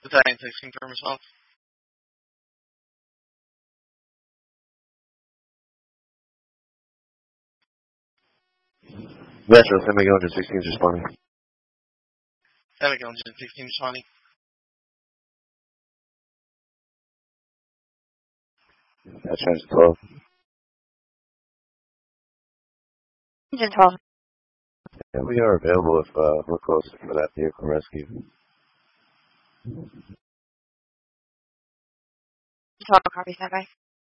Battalion 16 firm response. Metro, San Miguel 116 is responding. San Miguel 116 responding. That's transit 12. Engine 12. Yeah, we are available if we're close for that vehicle rescue. 12, copy, standby.